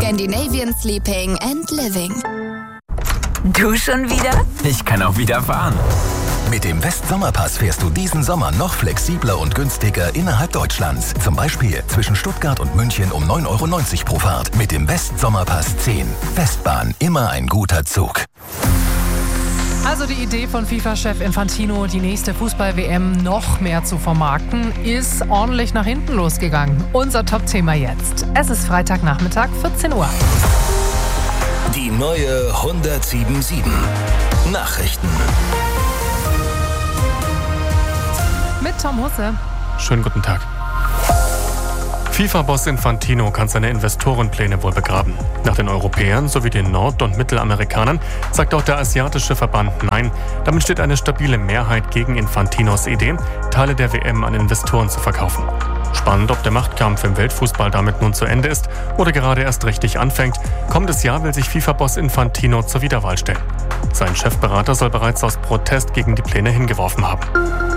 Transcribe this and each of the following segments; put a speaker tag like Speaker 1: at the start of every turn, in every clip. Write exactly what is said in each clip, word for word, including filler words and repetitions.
Speaker 1: Scandinavian Sleeping and Living.
Speaker 2: Du schon wieder?
Speaker 3: Ich kann auch wieder fahren.
Speaker 4: Mit dem Westsommerpass fährst du diesen Sommer noch flexibler und günstiger innerhalb Deutschlands. Zum Beispiel zwischen Stuttgart und München um neun Euro neunzig pro Fahrt. Mit dem Westsommerpass zehn. Westbahn, immer ein guter Zug.
Speaker 5: Also die Idee von FIFA-Chef Infantino, die nächste Fußball-W M noch mehr zu vermarkten, ist ordentlich nach hinten losgegangen. Unser Top-Thema jetzt. Es ist Freitagnachmittag, vierzehn Uhr.
Speaker 4: Die neue hundertsieben Komma sieben. Nachrichten.
Speaker 5: Mit Tom Husse.
Speaker 6: Schönen guten Tag. FIFA-Boss Infantino kann seine Investorenpläne wohl begraben. Nach den Europäern sowie den Nord- und Mittelamerikanern sagt auch der asiatische Verband Nein. Damit steht eine stabile Mehrheit gegen Infantinos Idee, Teile der W M an Investoren zu verkaufen. Spannend, ob der Machtkampf im Weltfußball damit nun zu Ende ist oder gerade erst richtig anfängt. Kommendes Jahr will sich FIFA-Boss Infantino zur Wiederwahl stellen. Sein Chefberater soll bereits aus Protest gegen die Pläne hingeworfen haben.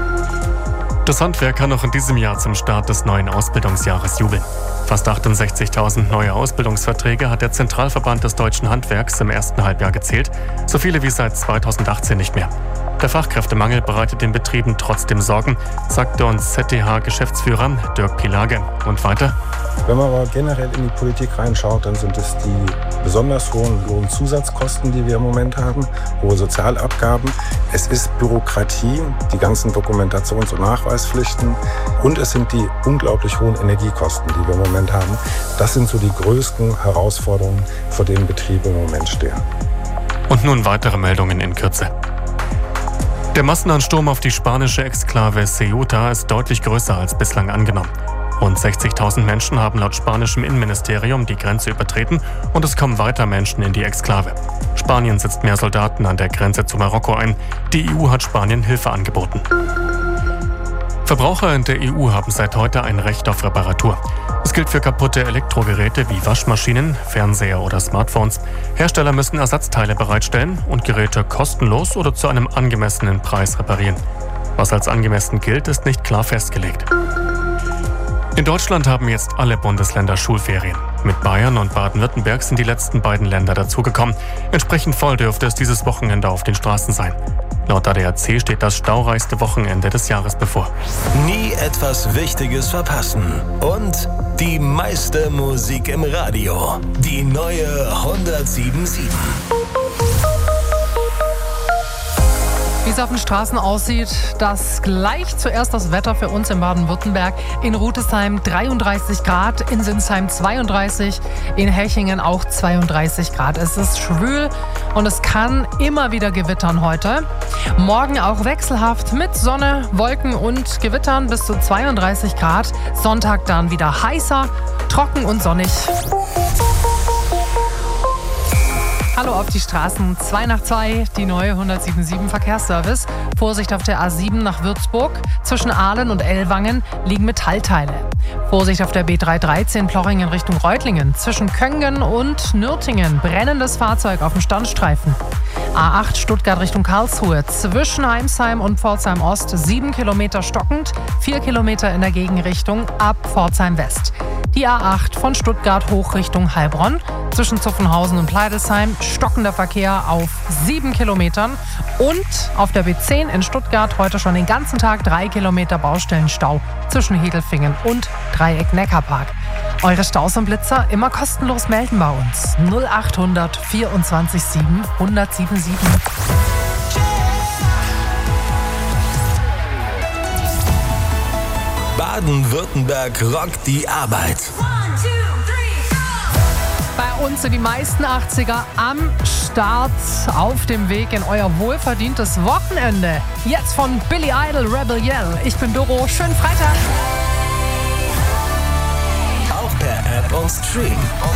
Speaker 6: Das Handwerk kann auch in diesem Jahr zum Start des neuen Ausbildungsjahres jubeln. Fast achtundsechzigtausend neue Ausbildungsverträge hat der Zentralverband des deutschen Handwerks im ersten Halbjahr gezählt, so viele wie seit zweitausendachtzehn nicht mehr. Der Fachkräftemangel bereitet den Betrieben trotzdem Sorgen, sagte uns Z T H-Geschäftsführer Dirk Pilage. Und weiter?
Speaker 7: Wenn man aber generell in die Politik reinschaut, dann sind es die besonders hohen Lohnzusatzkosten, die wir im Moment haben, hohe Sozialabgaben. Es ist Bürokratie, die ganzen Dokumentations- und Nachweispflichten und es sind die unglaublich hohen Energiekosten, die wir im Moment haben. Das sind so die größten Herausforderungen, vor denen Betriebe im Moment stehen.
Speaker 6: Und nun weitere Meldungen in Kürze. Der Massenansturm auf die spanische Exklave Ceuta ist deutlich größer als bislang angenommen. Rund sechzigtausend Menschen haben laut spanischem Innenministerium die Grenze übertreten und es kommen weiter Menschen in die Exklave. Spanien setzt mehr Soldaten an der Grenze zu Marokko ein. Die E U hat Spanien Hilfe angeboten. Verbraucher in der E U haben seit heute ein Recht auf Reparatur. Es gilt für kaputte Elektrogeräte wie Waschmaschinen, Fernseher oder Smartphones. Hersteller müssen Ersatzteile bereitstellen und Geräte kostenlos oder zu einem angemessenen Preis reparieren. Was als angemessen gilt, ist nicht klar festgelegt. In Deutschland haben jetzt alle Bundesländer Schulferien. Mit Bayern und Baden-Württemberg sind die letzten beiden Länder dazugekommen. Entsprechend voll dürfte es dieses Wochenende auf den Straßen sein. Laut A D A C steht das staureichste Wochenende des Jahres bevor.
Speaker 4: Nie etwas Wichtiges verpassen. Und die meiste Musik im Radio. Die neue hundertsieben Komma sieben.
Speaker 5: Wie es auf den Straßen aussieht, das gleich zuerst das Wetter für uns in Baden-Württemberg. In Rutesheim dreiunddreißig Grad, in Sinsheim zweiunddreißig, in Hechingen auch zweiunddreißig Grad. Es ist schwül und es kann immer wieder gewittern heute. Morgen auch wechselhaft mit Sonne, Wolken und Gewittern bis zu zweiunddreißig Grad. Sonntag dann wieder heißer, trocken und sonnig. Hallo auf die Straßen, zwei nach zwei, die neue hundertsieben Komma sieben Verkehrsservice. Vorsicht auf der A sieben nach Würzburg. Zwischen Aalen und Ellwangen liegen Metallteile. Vorsicht auf der B dreihundertdreizehn Plochingen Richtung Reutlingen. Zwischen Köngen und Nürtingen brennendes Fahrzeug auf dem Standstreifen. A acht Stuttgart Richtung Karlsruhe. Zwischen Heimsheim und Pforzheim Ost sieben Kilometer stockend, vier Kilometer in der Gegenrichtung ab Pforzheim West. Die A acht von Stuttgart hoch Richtung Heilbronn. Zwischen Zuffenhausen und Pleidelsheim stockender Verkehr auf sieben Kilometern. Und auf der B zehn in Stuttgart heute schon den ganzen Tag drei Kilometer Baustellenstau zwischen Hedelfingen und Dreieck Neckarpark. Eure Staus und Blitzer immer kostenlos melden bei uns. null achthundert vierundzwanzig sieben hundertsieben sieben.
Speaker 4: Baden-Württemberg rockt die Arbeit.
Speaker 5: Bei uns sind die meisten achtziger am Start, auf dem Weg in euer wohlverdientes Wochenende. Jetzt von Billy Idol, Rebel Yell. Ich bin Doro, schönen Freitag.
Speaker 4: Auch per App und Stream.